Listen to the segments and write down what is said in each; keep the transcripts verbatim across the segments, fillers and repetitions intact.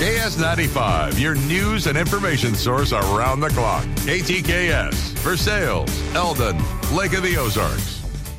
K S ninety-five, your news and information source around the clock. K T K S, Versailles, Eldon, Lake of the Ozarks.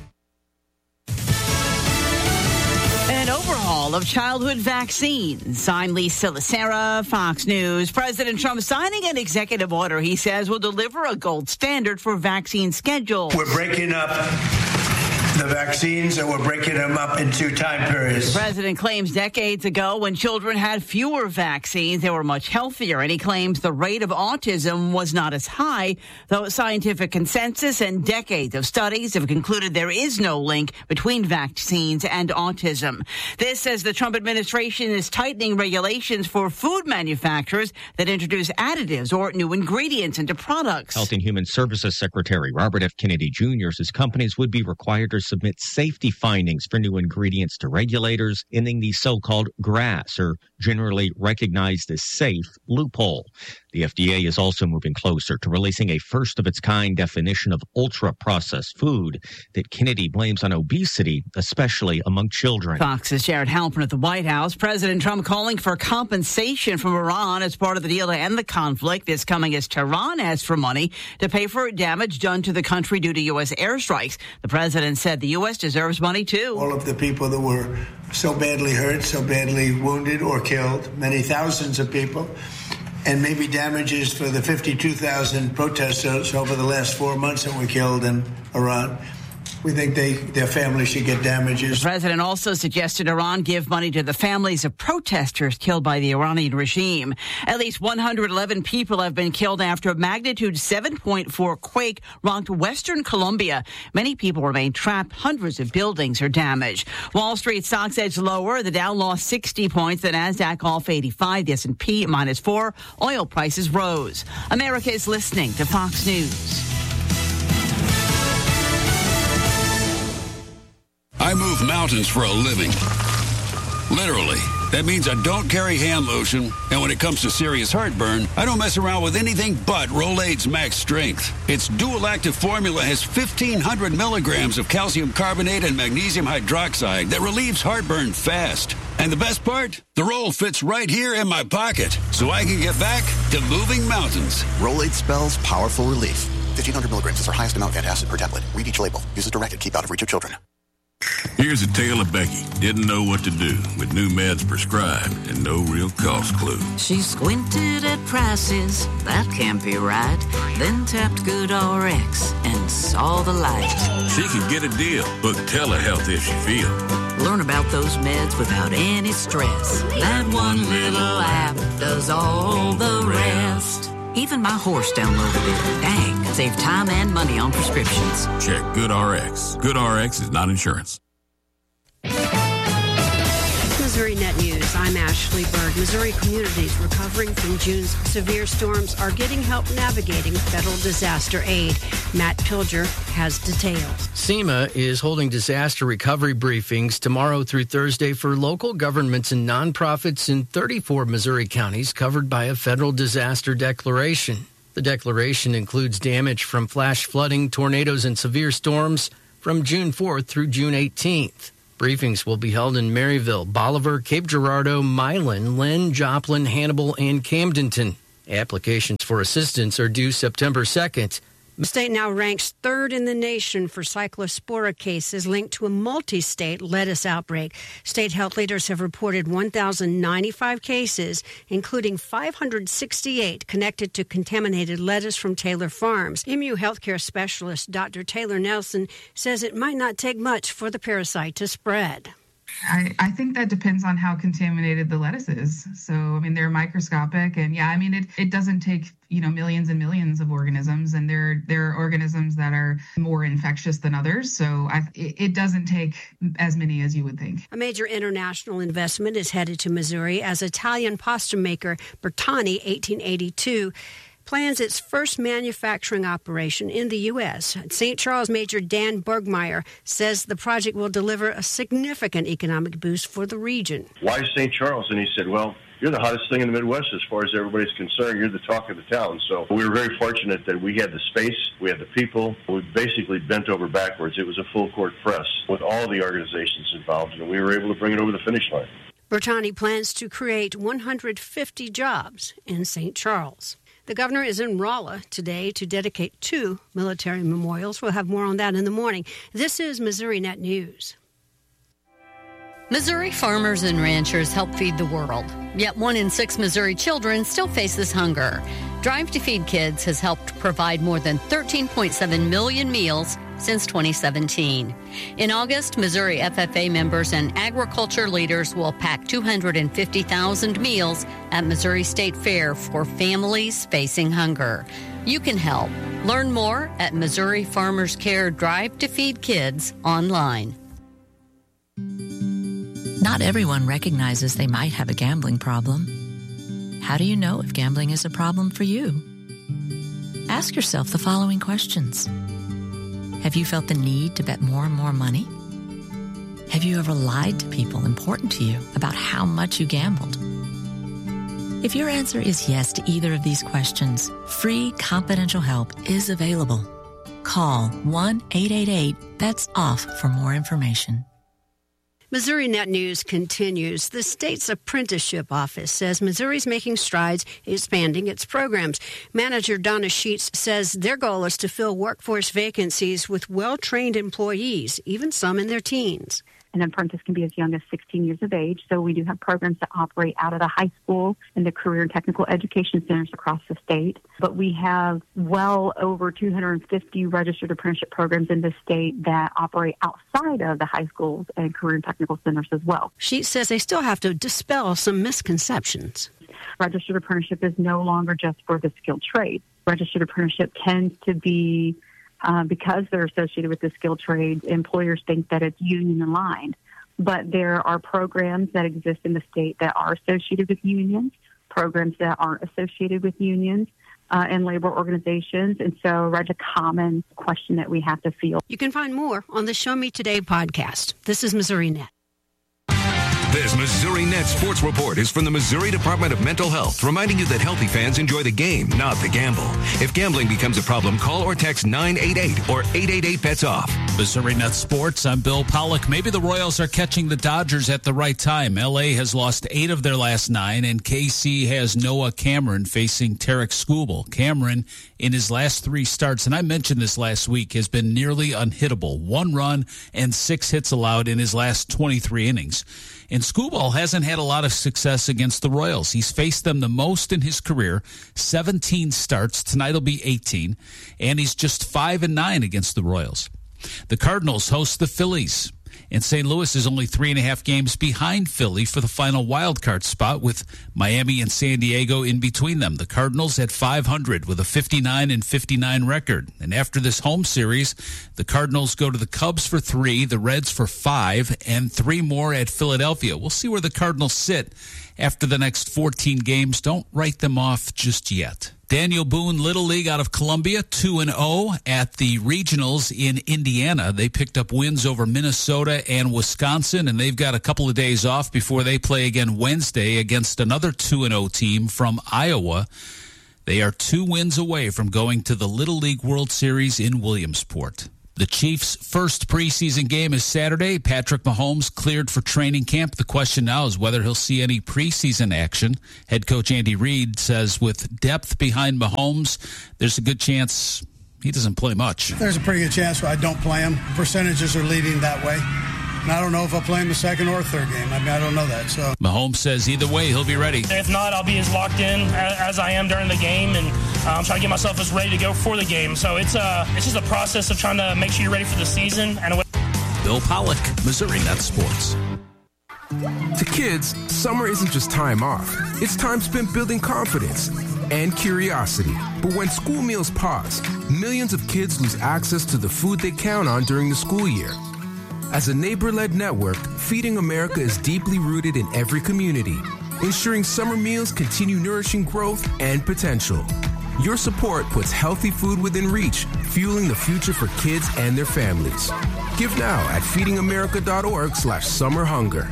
An overhaul of childhood vaccines. I'm Lisa Lacera, Fox News. President Trump signing an executive order he says will deliver a gold standard for vaccine schedules. We're breaking up the vaccines, and we're breaking them up into time periods. The president claims decades ago, when children had fewer vaccines, they were much healthier, and he claims the rate of autism was not as high, though scientific consensus and decades of studies have concluded there is no link between vaccines and autism. This says the Trump administration is tightening regulations for food manufacturers that introduce additives or new ingredients into products. Health and Human Services Secretary Robert F. Kennedy Junior says companies would be required to submit safety findings for new ingredients to regulators, ending the so-called GRAS, or generally recognized as safe, loophole. The F D A is also moving closer to releasing a first-of-its-kind definition of ultra-processed food that Kennedy blames on obesity, especially among children. Fox's Jared Halpern at the White House. President Trump calling for compensation from Iran as part of the deal to end the conflict. This coming as Tehran asks for money to pay for damage done to the country due to U S airstrikes. The president said the U S deserves money, too. All of the people that were so badly hurt, so badly wounded or killed, many thousands of people, and maybe damages for the fifty-two thousand protesters over the last four months that were killed in Iran. We think they, their families should get damages. The president also suggested Iran give money to the families of protesters killed by the Iranian regime. At least one hundred eleven people have been killed after a magnitude seven point four quake rocked western Colombia. Many people remain trapped. Hundreds of buildings are damaged. Wall Street stocks edged lower. The Dow lost sixty points. The Nasdaq off eighty-five. The S and P minus four. Oil prices rose. America is listening to Fox News. I move mountains for a living. Literally. That means I don't carry hand lotion, and when it comes to serious heartburn, I don't mess around with anything but Rolaids Max Strength. Its dual-active formula has fifteen hundred milligrams of calcium carbonate and magnesium hydroxide that relieves heartburn fast. And the best part? The roll fits right here in my pocket, so I can get back to moving mountains. Rolaids spells powerful relief. fifteen hundred milligrams is our highest amount of antacid per tablet. Read each label. Use as directed. Keep out of reach of children. Here's a tale of Becky. Didn't know what to do with new meds prescribed and no real cost clue. She squinted at prices, that can't be right. Then tapped GoodRx and saw the light. She could get a deal. Book telehealth if she feels. Learn about those meds without any stress. That one little app does all the rest. Even my horse downloaded it. Dang, save time and money on prescriptions. Check GoodRx. GoodRx is not insurance. Missouri Net News, I'm Ashley Bird. Missouri communities recovering from June's severe storms are getting help navigating federal disaster aid. Matt Pilger has details. SEMA is holding disaster recovery briefings tomorrow through Thursday for local governments and nonprofits in thirty-four Missouri counties covered by a federal disaster declaration. The declaration includes damage from flash flooding, tornadoes, and severe storms from June fourth through June eighteenth. Briefings will be held in Maryville, Bolivar, Cape Girardeau, Milan, Lynn, Joplin, Hannibal, and Camdenton. Applications for assistance are due September second. The state now ranks third in the nation for cyclospora cases linked to a multi-state lettuce outbreak. State health leaders have reported one thousand ninety-five cases, including five hundred sixty-eight connected to contaminated lettuce from Taylor Farms. M U healthcare specialist Doctor Taylor Nelson says it might not take much for the parasite to spread. I, I think that depends on how contaminated the lettuce is. So, I mean, they're microscopic. And yeah, I mean, it, it doesn't take, you know, millions and millions of organisms. And there, there are organisms that are more infectious than others. So I, it, it doesn't take as many as you would think. A major international investment is headed to Missouri as Italian pasta maker Bertani eighteen eighty-two plans its first manufacturing operation in the U S. Saint Charles Major Dan Bergmeyer says the project will deliver a significant economic boost for the region. Why Saint Charles? And he said, well, you're the hottest thing in the Midwest as far as everybody's concerned. You're the talk of the town. So we were very fortunate that we had the space, we had the people. We basically bent over backwards. It was a full court press with all the organizations involved, and we were able to bring it over the finish line. Bertani plans to create one hundred fifty jobs in Saint Charles. The governor is in Rolla today to dedicate two military memorials. We'll have more on that in the morning. This is Missouri Net News. Missouri farmers and ranchers help feed the world, yet one in six Missouri children still faces hunger. Drive to Feed Kids has helped provide more than thirteen point seven million meals since twenty seventeen. In August, Missouri F F A members and agriculture leaders will pack two hundred fifty thousand meals at Missouri State Fair for families facing hunger. You can help. Learn more at Missouri Farmers Care Drive to Feed Kids online. Not everyone recognizes they might have a gambling problem. How do you know if gambling is a problem for you? Ask yourself the following questions. Have you felt the need to bet more and more money? Have you ever lied to people important to you about how much you gambled? If your answer is yes to either of these questions, free confidential help is available. Call one eight eight eight, B E T S off for more information. Missouri Net News continues. The state's apprenticeship office says Missouri's making strides expanding its programs. Manager Donna Sheets says their goal is to fill workforce vacancies with well-trained employees, even some in their teens. An apprentice can be as young as sixteen years of age, so we do have programs that operate out of the high school and the career and technical education centers across the state. But we have well over two hundred fifty registered apprenticeship programs in the state that operate outside of the high schools and career and technical centers as well. She says they still have to dispel some misconceptions. Registered apprenticeship is no longer just for the skilled trade. Registered apprenticeship tends to be Uh, because they're associated with the skilled trades, employers think that it's union aligned. But there are programs that exist in the state that are associated with unions, programs that aren't associated with unions, uh, and labor organizations. And so that's a common question that we have to field. You can find more on the Show Me Today podcast. This is Missouri Net. This Missouri Net Sports Report is from the Missouri Department of Mental Health, reminding you that healthy fans enjoy the game, not the gamble. If gambling becomes a problem, call or text nine eight eight or eight eight eight, B E T S off. Missouri Net Sports, I'm Bill Pollock. Maybe the Royals are catching the Dodgers at the right time. L A has lost eight of their last nine, and K C has Noah Cameron facing Tarek Skubal. Cameron, in his last three starts, and I mentioned this last week, has been nearly unhittable. One run and six hits allowed in his last twenty-three innings. And Skubal hasn't had a lot of success against the Royals. He's faced them the most in his career, seventeen starts. Tonight will be eighteen. And he's just five and nine against the Royals. The Cardinals host the Phillies. And Saint Louis is only three and a half games behind Philly for the final wild card spot, with Miami and San Diego in between them. The Cardinals at five hundred with a fifty-nine and fifty-nine record. And after this home series, the Cardinals go to the Cubs for three, the Reds for five, and three more at Philadelphia. We'll see where the Cardinals sit after the next fourteen games. Don't write them off just yet. Daniel Boone Little League out of Columbia, two and oh at the regionals in Indiana. They picked up wins over Minnesota and Wisconsin, and they've got a couple of days off before they play again Wednesday against another two and oh team from Iowa. They are two wins away from going to the Little League World Series in Williamsport. The Chiefs' first preseason game is Saturday. Patrick Mahomes cleared for training camp. The question now is whether he'll see any preseason action. Head coach Andy Reid says with depth behind Mahomes, there's a good chance he doesn't play much. There's a pretty good chance I don't play him. Percentages are leading that way. And I don't know if I'll play him the second or third game. I mean, I don't know that. So Mahomes says either way, he'll be ready. If not, I'll be as locked in as I am during the game, and I'm um, trying to get myself as ready to go for the game. So it's uh, it's just a process of trying to make sure you're ready for the season. And Bill Pollock, Missouri Net Sports. To kids, summer isn't just time off. It's time spent building confidence and curiosity. But when school meals pause, millions of kids lose access to the food they count on during the school year. As a neighbor-led network, Feeding America is deeply rooted in every community, ensuring summer meals continue nourishing growth and potential. Your support puts healthy food within reach, fueling the future for kids and their families. Give now at feedingamerica.org slash summer hunger.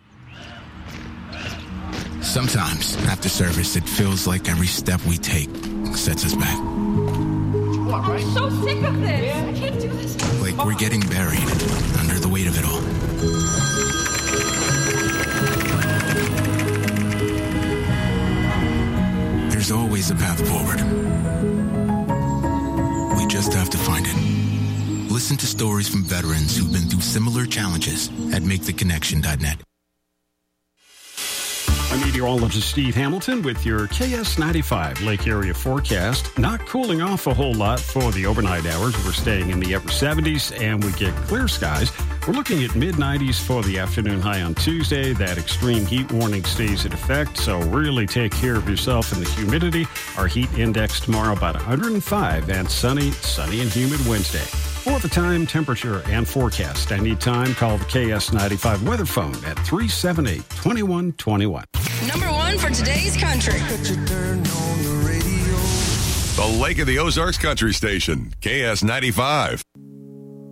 Sometimes, after service, it feels like every step we take sets us back. I'm so sick of this. I can't do this. Like we're getting buried under the weight of it all. always a path forward. We just have to find it. Listen to stories from veterans who've been through similar challenges at make the connection dot net. I'm meteorologist Steve Hamilton with your K S ninety-five Lake Area forecast. Not cooling off a whole lot for the overnight hours. We're staying in the upper seventies and we get clear skies. We're looking at mid nineties for the afternoon high on Tuesday. That extreme heat warning stays in effect, so really take care of yourself in the humidity. Our heat index tomorrow about one hundred five and sunny, sunny and humid Wednesday. For the time, temperature, and forecast anytime, call the K S ninety-five weather phone at three seven eight, two one two one. Number one for today's country. The Lake of the Ozarks Country Station, K S ninety-five.